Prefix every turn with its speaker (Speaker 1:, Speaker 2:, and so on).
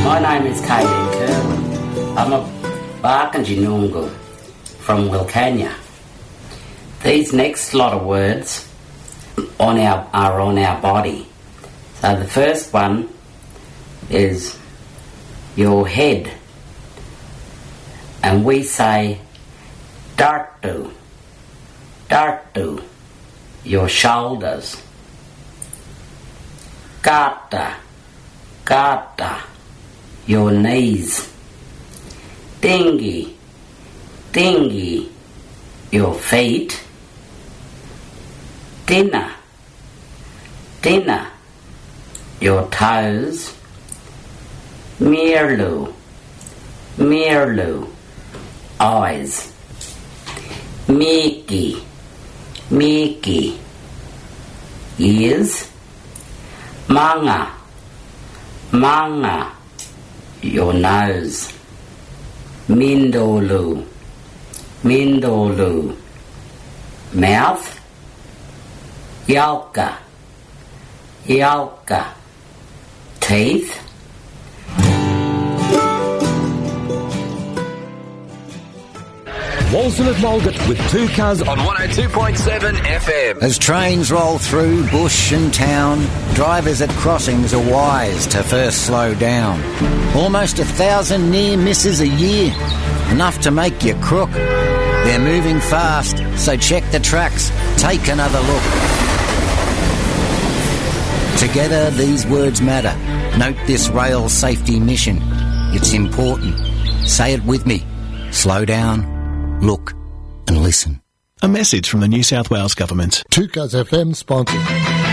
Speaker 1: My name is Kayleen Kerwin. I'm a Barkindji Noongar from Wilcannia. These next lot of words are on our body. So the first one is your head. And we say dartu, dartu, your shoulders. Gata, gata, your knees. Dingy, dingy, your feet. Dinner, dinner, your toes. Mirlu, mirlu, eyes. Miki, miki, ears. Manga, manga, your nose. Mindolu, mindolu, mouth. Yalka, yalka, teeth.
Speaker 2: Walsall at Mulgett with 2 cars on 102.7 FM.
Speaker 3: As trains roll through bush and town, drivers at crossings are wise to first slow down. Almost 1,000 near misses a year, enough to make you crook. They're moving fast, so check the tracks, take another look. Together these words matter. Note this rail safety mission. It's important. Say it with me. Slow down. Look and listen.
Speaker 4: A message from the New South Wales Government.
Speaker 5: 2 Cars FM sponsor.